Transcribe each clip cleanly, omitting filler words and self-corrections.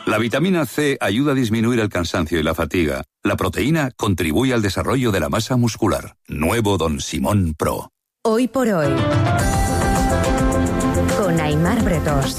La vitamina C ayuda a disminuir el cansancio y la fatiga. La proteína contribuye al desarrollo de la masa muscular. Nuevo Don Simón Pro. Hoy por hoy, con Aimar Bretos.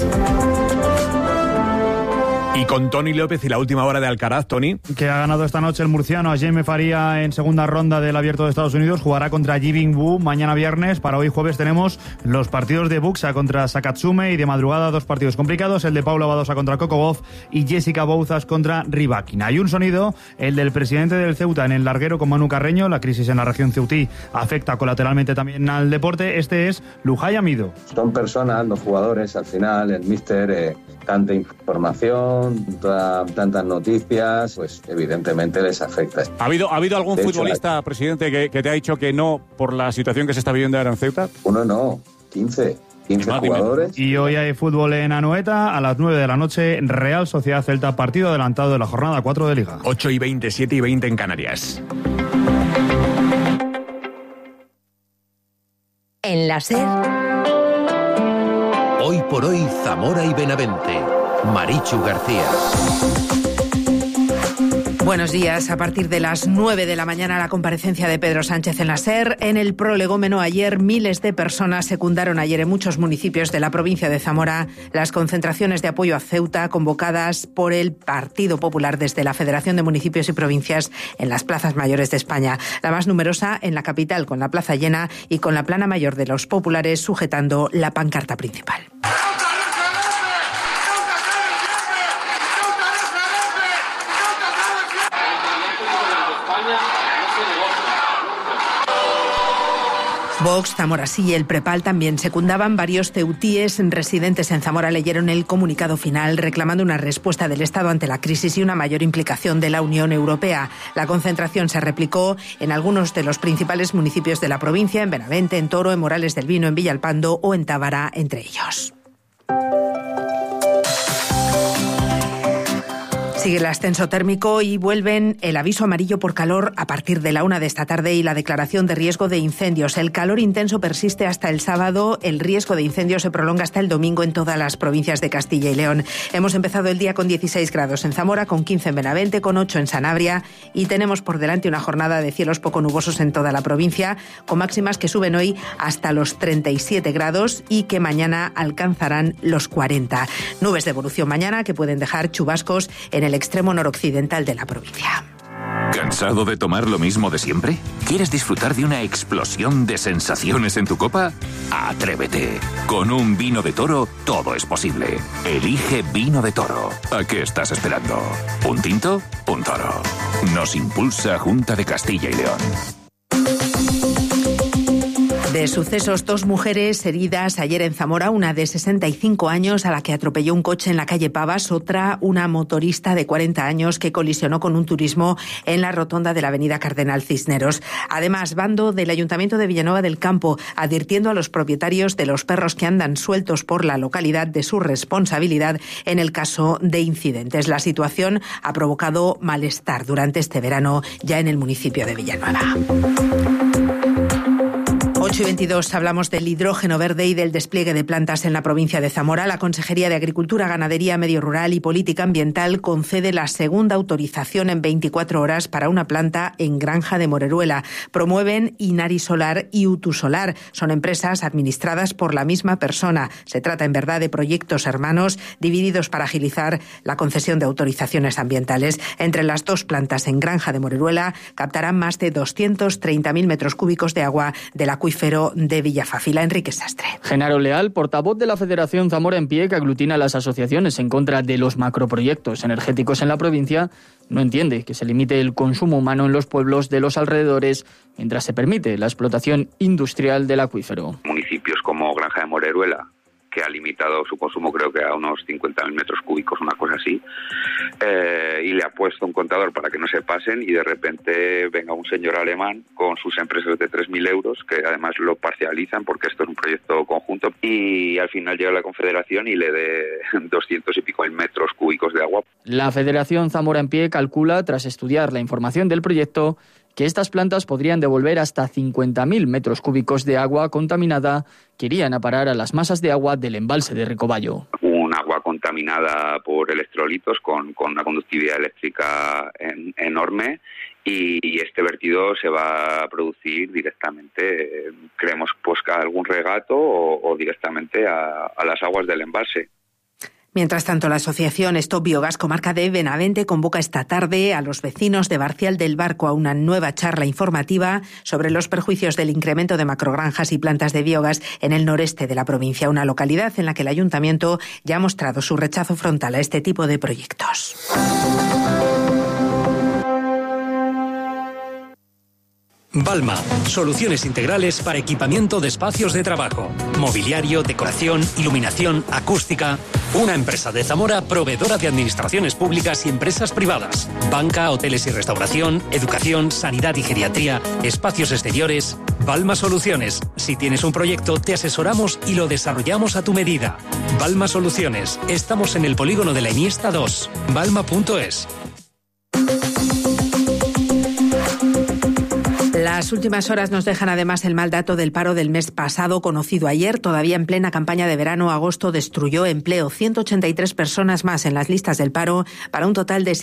Y con Tony López y la última hora de Alcaraz, Tony. Que ha ganado esta noche el murciano a Jaime Faría en segunda ronda del Abierto de Estados Unidos. Jugará contra Ji Wu mañana viernes. Para hoy jueves tenemos los partidos de Buxa contra Sakatsume y de madrugada 2 partidos complicados. El de Paula Badosa contra Coco Gauff y Jessica Bouzas contra Rybakina. Hay un sonido, el del presidente del Ceuta en el larguero con Manu Carreño. La crisis en la región ceutí afecta colateralmente también al deporte. Este es Lujay Amido. Son personas, los jugadores, al final, el míster, tanta información, tantas noticias, pues evidentemente les afecta. ¿Ha habido algún De hecho, futbolista, presidente, que te ha dicho que no por la situación que se está viviendo ahora en Ceuta? Uno no, 15 jugadores. Y hoy hay fútbol en Anoeta a las 9 de la noche, Real Sociedad Celta, partido adelantado de la jornada 4 de Liga. 8:20, 7:20 en Canarias. En la SER. Hoy por hoy, Zamora y Benavente. Marichu García. Buenos días. A partir de las 9 de la mañana, la comparecencia de Pedro Sánchez en la SER. En el prolegómeno ayer, miles de personas secundaron ayer en muchos municipios de la provincia de Zamora las concentraciones de apoyo a Ceuta convocadas por el Partido Popular desde la Federación de Municipios y Provincias en las plazas mayores de España. La más numerosa en la capital, con la plaza llena y con la plana mayor de los populares sujetando la pancarta principal. Vox, Zamora sí y el Prepal también secundaban. Varios ceutíes residentes en Zamora leyeron el comunicado final reclamando una respuesta del Estado ante la crisis y una mayor implicación de la Unión Europea. La concentración se replicó en algunos de los principales municipios de la provincia, en Benavente, en Toro, en Morales del Vino, en Villalpando o en Tábara, entre ellos. Sigue el ascenso térmico y vuelven el aviso amarillo por calor a partir de la 1 de esta tarde y la declaración de riesgo de incendios. El calor intenso persiste hasta el sábado. El riesgo de incendios se prolonga hasta el domingo en todas las provincias de Castilla y León. Hemos empezado el día con 16 grados en Zamora, con 15 en Benavente, con 8 en Sanabria y tenemos por delante una jornada de cielos poco nubosos en toda la provincia, con máximas que suben hoy hasta los 37 grados y que mañana alcanzarán los 40. Nubes de evolución mañana que pueden dejar chubascos en el extremo noroccidental de la provincia. ¿Cansado de tomar lo mismo de siempre? ¿Quieres disfrutar de una explosión de sensaciones en tu copa? ¡Atrévete! Con un vino de Toro todo es posible. Elige Vino de Toro. ¿A qué estás esperando? ¿Un tinto? Un Toro. Nos impulsa Junta de Castilla y León. De sucesos, 2 mujeres heridas ayer en Zamora, una de 65 años a la que atropelló un coche en la calle Pavas, otra una motorista de 40 años que colisionó con un turismo en la rotonda de la avenida Cardenal Cisneros. Además, bando del Ayuntamiento de Villanueva del Campo advirtiendo a los propietarios de los perros que andan sueltos por la localidad de su responsabilidad en el caso de incidentes. La situación ha provocado malestar durante este verano ya en el municipio de Villanueva. 8:22 hablamos del hidrógeno verde y del despliegue de plantas en la provincia de Zamora. La Consejería de Agricultura, Ganadería, Medio Rural y Política Ambiental concede la segunda autorización en 24 horas para una planta en Granja de Moreruela. Promueven Inari Solar y Utusolar. Son empresas administradas por la misma persona. Se trata en verdad de proyectos hermanos divididos para agilizar la concesión de autorizaciones ambientales. Entre las 2 plantas en Granja de Moreruela captarán más de 230.000 metros cúbicos de agua del acuífero de Villafáfila. Enrique Sastre. Genaro Leal, portavoz de la Federación Zamora en Pie, que aglutina las asociaciones en contra de los macroproyectos energéticos en la provincia, no entiende que se limite el consumo humano en los pueblos de los alrededores mientras se permite la explotación industrial del acuífero. Municipios como Granja de Moreruela, que ha limitado su consumo creo que a unos 50.000 metros cúbicos, una cosa así, y le ha puesto un contador para que no se pasen y de repente venga un señor alemán con sus empresas de 3.000 euros, que además lo parcializan porque esto es un proyecto conjunto, y al final llega la Confederación y le dé 200 y pico mil metros cúbicos de agua. La Federación Zamora en Pie calcula, tras estudiar la información del proyecto, que estas plantas podrían devolver hasta 50.000 metros cúbicos de agua contaminada que irían a parar a las masas de agua del embalse de Recoballo. Un agua contaminada contaminada por electrolitos con una conductividad eléctrica enorme, y este vertido se va a producir directamente, creemos, pues a algún regato o directamente a las aguas del embalse. Mientras tanto, la asociación Stop Biogas Comarca de Benavente convoca esta tarde a los vecinos de Barcial del Barco a una nueva charla informativa sobre los perjuicios del incremento de macrogranjas y plantas de biogás en el noreste de la provincia, una localidad en la que el ayuntamiento ya ha mostrado su rechazo frontal a este tipo de proyectos. Balma, soluciones integrales para equipamiento de espacios de trabajo, mobiliario, decoración, iluminación, acústica. Una empresa de Zamora proveedora de administraciones públicas y empresas privadas. Banca, hoteles y restauración, educación, sanidad y geriatría, espacios exteriores. Balma Soluciones. Si tienes un proyecto, te asesoramos y lo desarrollamos a tu medida. Balma Soluciones. Estamos en el polígono de la Iniesta 2. Balma.es. Las últimas horas nos dejan además el mal dato del paro del mes pasado, conocido ayer. Todavía en plena campaña de verano, agosto destruyó empleo. 183 personas más en las listas del paro, para un total de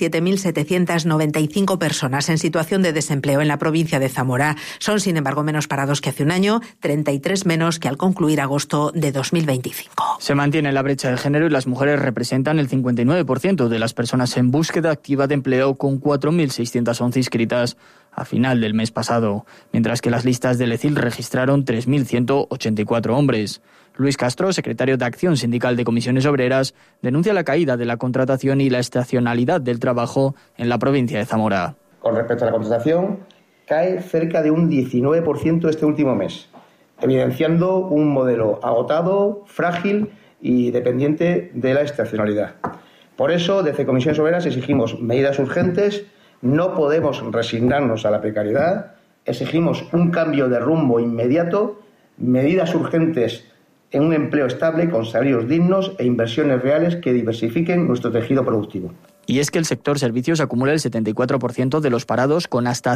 7.795 personas en situación de desempleo en la provincia de Zamora. Son, sin embargo, menos parados que hace un año, 33 menos que al concluir agosto de 2025. Se mantiene la brecha de género y las mujeres representan el 59% de las personas en búsqueda activa de empleo, con 4.611 inscritas a final del mes pasado, mientras que las listas del ECIL registraron 3.184 hombres. Luis Castro, secretario de Acción Sindical de Comisiones Obreras, denuncia la caída de la contratación y la estacionalidad del trabajo en la provincia de Zamora. Con respecto a la contratación, cae cerca de un 19% este último mes, evidenciando un modelo agotado, frágil y dependiente de la estacionalidad. Por eso, desde Comisiones Obreras exigimos medidas urgentes. No podemos resignarnos a la precariedad, exigimos un cambio de rumbo inmediato, medidas urgentes en un empleo estable con salarios dignos e inversiones reales que diversifiquen nuestro tejido productivo. Y es que el sector servicios acumula el 74% de los parados, con hasta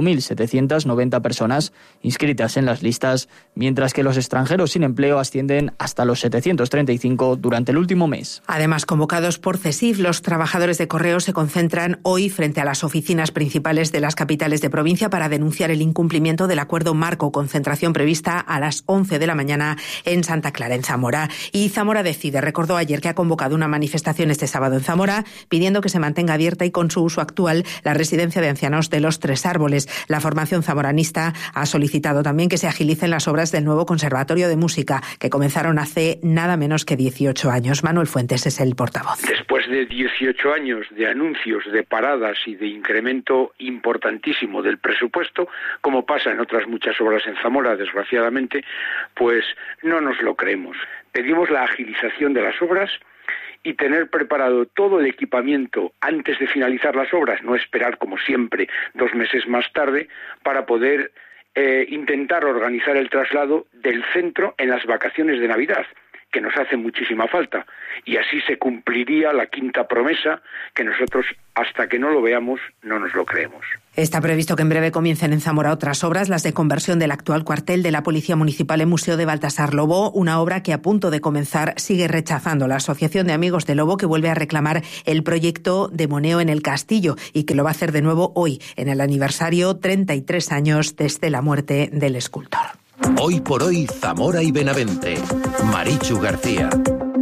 5.790 personas inscritas en las listas, mientras que los extranjeros sin empleo ascienden hasta los 735 durante el último mes. Además, convocados por CESIF, los trabajadores de correos se concentran hoy frente a las oficinas principales de las capitales de provincia para denunciar el incumplimiento del acuerdo marco, concentración prevista a las 11 de la mañana en Santa Clara, en Zamora. Y Zamora Decide recordó ayer que ha convocado una manifestación este sábado en Zamora, pidiendo que se mantenga abierta y con su uso actual la residencia de ancianos de Los Tres Árboles. La formación zamoranista ha solicitado también que se agilicen las obras del nuevo Conservatorio de Música, que comenzaron hace nada menos que 18 años. Manuel Fuentes es el portavoz. Después de 18 años de anuncios, de paradas y de incremento importantísimo del presupuesto, como pasa en otras muchas obras en Zamora, desgraciadamente, pues no nos lo creemos. Pedimos la agilización de las obras y tener preparado todo el equipamiento antes de finalizar las obras, no esperar como siempre 2 meses más tarde, para poder intentar organizar el traslado del centro en las vacaciones de Navidad, que nos hace muchísima falta, y así se cumpliría la quinta promesa que nosotros, hasta que no lo veamos, no nos lo creemos. Está previsto que en breve comiencen en Zamora otras obras, las de conversión del actual cuartel de la Policía Municipal en Museo de Baltasar Lobo, una obra que a punto de comenzar sigue rechazando la Asociación de Amigos de Lobo, que vuelve a reclamar el proyecto de Moneo en el Castillo y que lo va a hacer de nuevo hoy, en el aniversario 33 años desde la muerte del escultor. Hoy por hoy, Zamora y Benavente. Marichu García.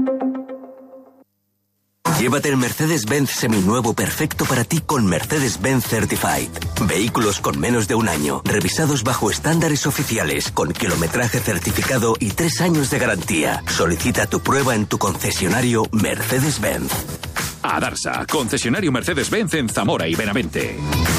Llévate el Mercedes-Benz seminuevo perfecto para ti con Mercedes-Benz Certified. Vehículos con menos de un año, revisados bajo estándares oficiales, con kilometraje certificado y 3 años de garantía. Solicita tu prueba en tu concesionario Mercedes-Benz. Adarsa, concesionario Mercedes-Benz en Zamora y Benavente.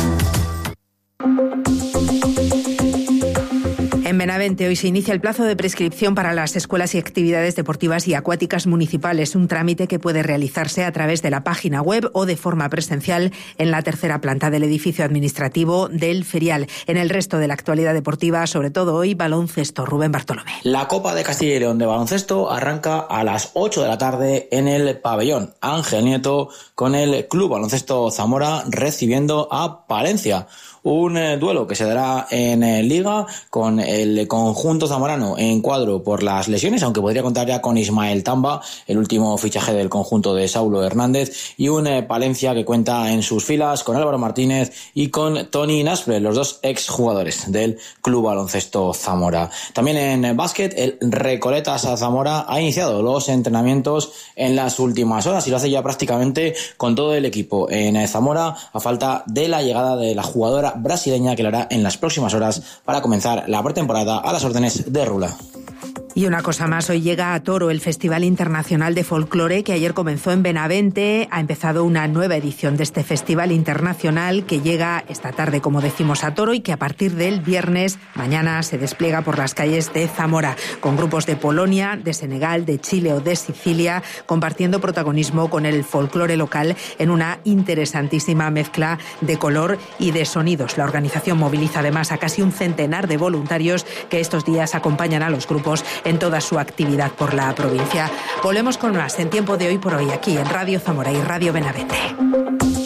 En Benavente hoy se inicia el plazo de prescripción para las escuelas y actividades deportivas y acuáticas municipales, un trámite que puede realizarse a través de la página web o de forma presencial en la tercera planta del edificio administrativo del Ferial. En el resto de la actualidad deportiva, sobre todo hoy, baloncesto. Rubén Bartolomé. La Copa de Castilla y León de baloncesto arranca a las 8 de la tarde en el pabellón Ángel Nieto, con el Club Baloncesto Zamora recibiendo a Palencia. Un duelo que se dará en Liga con el el conjunto zamorano en cuadro por las lesiones, aunque podría contar ya con Ismael Tamba, el último fichaje del conjunto de Saulo Hernández, y un Palencia que cuenta en sus filas con Álvaro Martínez y con Toni Naspre, los dos exjugadores del Club Baloncesto Zamora. También en básquet, el Recoletas Zamora ha iniciado los entrenamientos en las últimas horas y lo hace ya prácticamente con todo el equipo en Zamora, a falta de la llegada de la jugadora brasileña que lo hará en las próximas horas para comenzar la pretemporada a las órdenes de Rula. Y una cosa más, hoy llega a Toro el Festival Internacional de Folclore, que ayer comenzó en Benavente. Ha empezado una nueva edición de este Festival Internacional que llega esta tarde, como decimos, a Toro, y que a partir del viernes, mañana, se despliega por las calles de Zamora, con grupos de Polonia, de Senegal, de Chile o de Sicilia, compartiendo protagonismo con el folclore local en una interesantísima mezcla de color y de sonidos. La organización moviliza además a casi un centenar de voluntarios que estos días acompañan a los grupos en toda su actividad por la provincia. Volvemos con más en Tiempo de Hoy por Hoy, aquí en Radio Zamora y Radio Benavente.